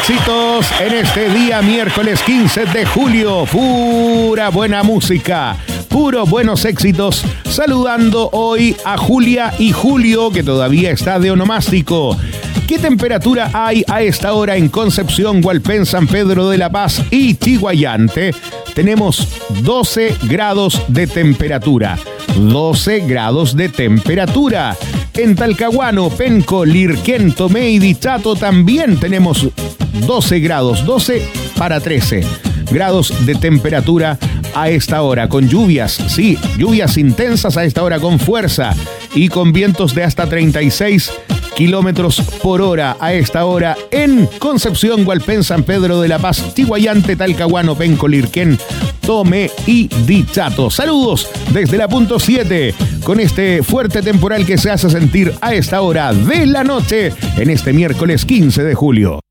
éxitos en este día miércoles 15 de julio. Pura buena música, puros buenos éxitos. Saludando hoy a Julia y Julio, que todavía está de onomástico. ¿Qué temperatura hay a esta hora en Concepción, Hualpén, San Pedro de la Paz y Chiguayante? Tenemos 12 grados de temperatura. 12 grados de temperatura. En Talcahuano, Penco, Lirquén, Tomé y Dichato también tenemos 12 grados, 12 para 13 grados de temperatura a esta hora, con lluvias, sí, lluvias intensas a esta hora con fuerza y con vientos de hasta 36 kilómetros por hora a esta hora en Concepción, Hualpén, San Pedro de la Paz, Chiguayante, Talcahuano, Penco, Lirquén, Tomé y Dichato. Saludos desde la punto 7 con este fuerte temporal que se hace sentir a esta hora de la noche en este miércoles 15 de julio.